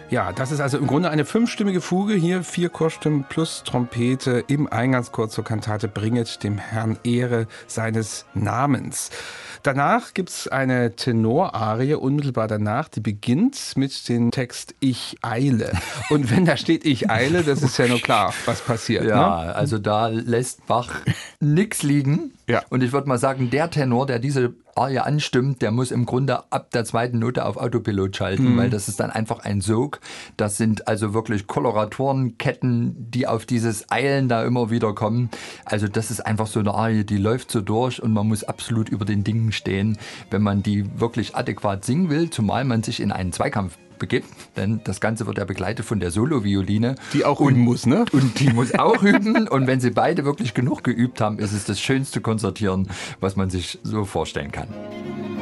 Ja, das ist also im Grunde eine 5-stimmige Fuge. Hier 4 Chorstimmen plus Trompete im Eingangschor zur Kantate Bringet dem Herrn Ehre seines Namens. Danach gibt's eine Tenorarie unmittelbar danach, die beginnt mit dem Text Ich eile. Und wenn da steht Ich eile, das ist ja nur klar, was passiert. Ja, ne? also da lässt Bach nichts liegen. Ja. Und ich würde mal sagen, der Tenor, der diese Arie anstimmt, der muss im Grunde ab der 2. Note auf Autopilot schalten, weil das ist dann einfach ein Sog. Das sind also wirklich Koloratorenketten, die auf dieses Eilen da immer wieder kommen. Also das ist einfach so eine Arie, die läuft so durch und man muss absolut über den Dingen stehen, wenn man die wirklich adäquat singen will, zumal man sich in einen Zweikampf begibt, denn das Ganze wird ja begleitet von der Solovioline. Die auch üben muss, ne? Und die muss auch üben. Und wenn sie beide wirklich genug geübt haben, ist es das schönste Konzertieren, was man sich so vorstellen kann.